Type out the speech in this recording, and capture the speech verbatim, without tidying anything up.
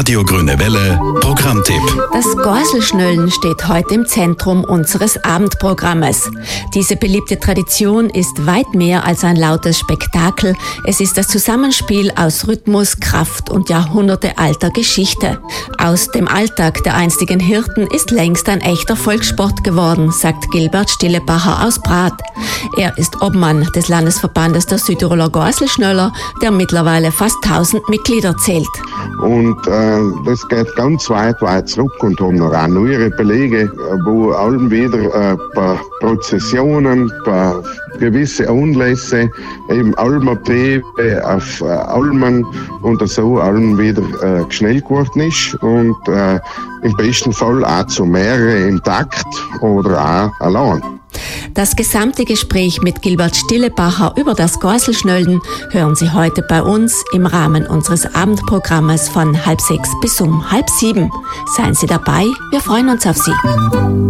Radio Grüne Welle Programmtipp. Das Gorselschnöllen steht heute im Zentrum unseres Abendprogrammes. Diese beliebte Tradition ist weit mehr als ein lautes Spektakel. Es ist das Zusammenspiel aus Rhythmus, Kraft und jahrhundertealter Geschichte. Aus dem Alltag der einstigen Hirten ist längst ein echter Volkssport geworden, sagt Gilbert Stillebacher aus Brat. Er ist Obmann des Landesverbandes der Südtiroler Gorselschnöller, der mittlerweile fast tausend Mitglieder zählt. Und äh, das geht ganz weit, weit zurück und haben noch auch neuere Belege, wo allem wieder äh, bei Prozessionen, bei gewisse Anlässe, eben Almabtriebe auf äh, Almen und so allem wieder äh, geschnellt geworden ist und äh, im besten Fall auch zu mehreren im Takt oder auch allein. Das gesamte Gespräch mit Gilbert Stillebacher über das Gorselschnöllen hören Sie heute bei uns im Rahmen unseres Abendprogrammes von halb sechs bis um halb sieben. Seien Sie dabei, wir freuen uns auf Sie.